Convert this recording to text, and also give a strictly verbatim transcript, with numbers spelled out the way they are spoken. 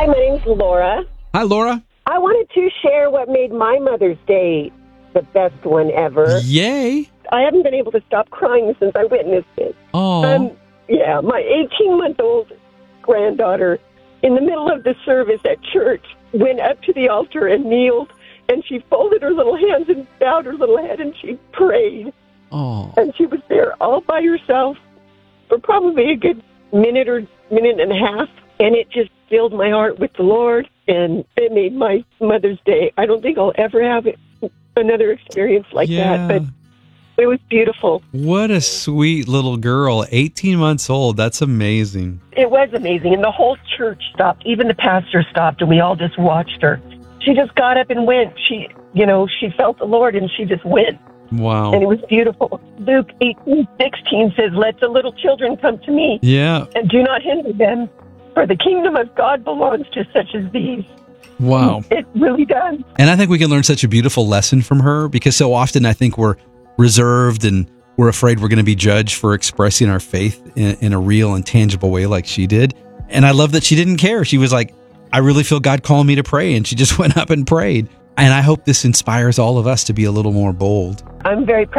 Hi, my name's Laura. Hi, Laura. I wanted to share what made my Mother's Day the best one ever. Yay. I haven't been able to stop crying since I witnessed it. Oh. Um, yeah, my eighteen-month-old granddaughter, in the middle of the service at church, went up to the altar and kneeled, and she folded her little hands and bowed her little head, and she prayed. Oh. And she was there all by herself for probably a good minute or minute and a half, and it just filled my heart with the Lord, and it made my Mother's Day. I don't think I'll ever have it, another experience like Yeah. that, but it was beautiful. What a sweet little girl. eighteen months old. That's amazing. It was amazing, and the whole church stopped. Even the pastor stopped, and we all just watched her. She just got up and went. She, you know, she felt the Lord, and she just went. Wow. And it was beautiful. Luke eighteen sixteen says, "Let the little children come to me, Yeah. and do not hinder them, for the kingdom of God belongs to such as these." Wow. It really does. And I think we can learn such a beautiful lesson from her, because so often I think we're reserved and we're afraid we're going to be judged for expressing our faith in, in a real and tangible way like she did. And I love that she didn't care. She was like, I really feel God calling me to pray. And she just went up and prayed. And I hope this inspires all of us to be a little more bold. I'm very proud.